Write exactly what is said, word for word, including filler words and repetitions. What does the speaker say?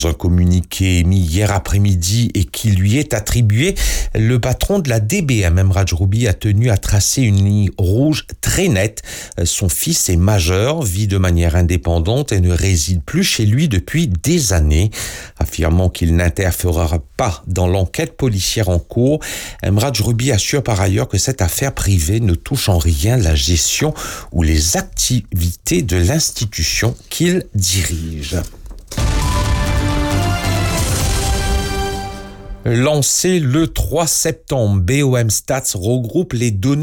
Un communiqué émis hier après-midi et qui lui est attribué, le patron de la D B M, Emraj Roubi, a tenu à tracer une ligne rouge très nette. Son fils est majeur, vit de manière indépendante et ne réside plus chez lui depuis des années. Affirmant qu'il n'interférera pas dans l'enquête policière en cours, Emraj Roubi assure par ailleurs que cette affaire privée ne touche en rien la gestion ou les activités de l'institution qu'il dirige. Lancé le trois septembre, B O M Stats regroupe les données